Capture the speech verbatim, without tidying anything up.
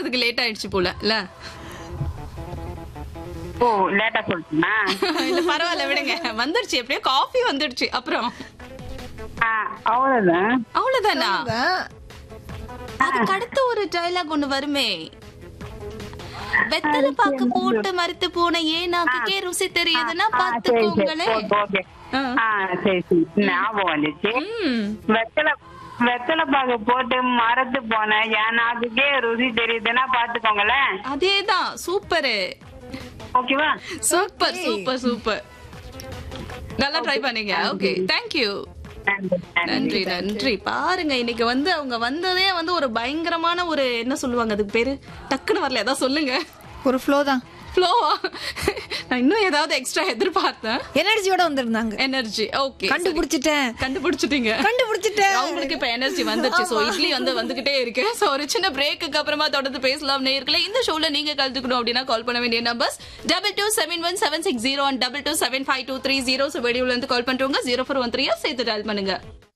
சொல்றதுக்கு லேட் ஆயிடுச்சு போல இல்ல? ஓ லேட்டா சொல்லிட்டுனா இல்ல பரவாயில்ல விடுங்க. வந்துருச்சு, எப்படியோ காஃபி வந்துடுச்சு. அப்புறம் அவ்வளவுதான். அவ்வளவுதானா? அதுக்கு அடுத்து ஒரு டயலாக் ஒண்ணு வருமே, வெத்தலை பாக்கு போட்டு மறுத்து போன ஏனாக்கே ருசி தெரியுதுன்னா பாத்துக்கோங்களேன். ஓகே சரி சரி ஞாபகம் வந்துச்சு. வெத்தலை வெத்தலை பாக்கு போட்டு மரத்து போன ஏனாக்குக்கே ருசி தெரியுதுன்னா பாத்துக்கோங்களேன். அதேதான். சூப்பர். ஓகேவா? Super super super. நல்லா ட்ரை பண்ணீங்க. Okay thank you. நன்றி நன்றி. பாருங்க இன்னைக்கு வந்து அவங்க வந்ததே வந்து ஒரு பயங்கரமான ஒரு என்ன சொல்லுவாங்க அதுக்கு பேரு, டக்குன்னு வரல, ஏதாவது சொல்லுங்க. ஒரு ஃப்ளோ தான். ஃப்ளோவா? நான் இன்னும் ஏதாவது எக்ஸ்ட்ரா எதிர்பார்த்தேன். எனர்ஜியோட வந்திருந்தாங்க. எனர்ஜி. ஓகே கண்டுபிடிச்சிட்டேன். கண்டுபிடிச்சிட்டீங்க. கண்டுபிடிச்சிட்டேன். அவங்களுக்கு இப்ப எனர்ஜி வந்துச்சு. சோ இட்லி வந்து வந்துகிட்டே இருக்கு. சோ ஒரு சின்ன பிரேக்குக்கு அப்புறமா தொடர்ந்து பேசலாம் நேயர்களே. இந்த ஷோல நீங்க கலந்துக்கணும் அப்படின்னா கால் பண்ண வேண்டிய numbers double two seven one seven six zero and double two seven five two three zero. So வெளியூர்ல இருந்து கால் பண்ணிட்டு ஜீரோ ஃபோர் ஒன் த்ரீ சேர்த்து டயல் பண்ணுங்க.